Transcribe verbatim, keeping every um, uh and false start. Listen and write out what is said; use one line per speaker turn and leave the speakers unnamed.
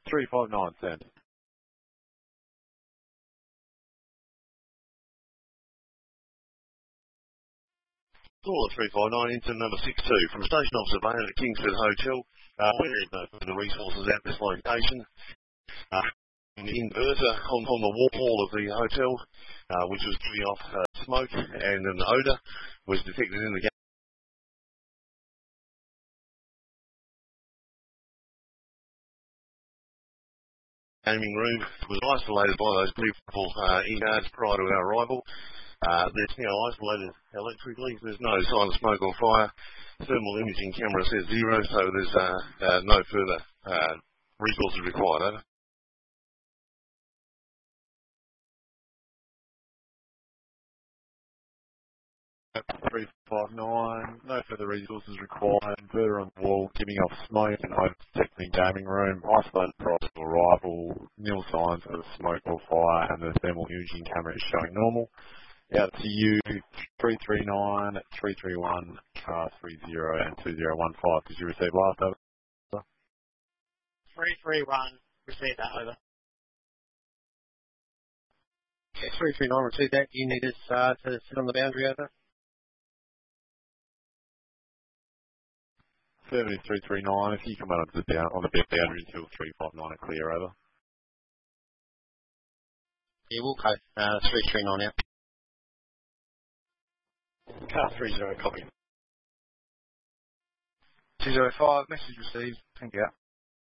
three five nine, send.
Caller three five nine into number six two from station observation at Kingsford Hotel. Uh, we need no further resources at this location. Uh, an inverter on, on the wall of the hotel, uh, which was giving off uh, smoke and an odour, was detected in the gaming room. It was isolated by those people uh, in guards prior to our arrival. Uh, it's now isolated electrically. There's no sign of smoke or fire. Thermal imaging camera says zero, so there's uh, uh, no further uh, resources required. Over.
three five nine, no further resources required. Inverter on the wall, giving off smoke and no detecting gaming room. Isolated prior to arrival. Nil signs of smoke or fire, and the thermal imaging camera is showing normal. Out to you, three three nine, three three one, car three zero and two zero one five. Did you receive last over?
three three one, received that over. Okay, three three nine, received that. You need us uh, to sit on the boundary over?
Affirmative three three nine, if you come out on the, down, on the boundary until three five nine are clear, over.
Yeah, we'll go. Uh, three three nine out.
Car three zero, copy.
two zero five, message received. Thank you.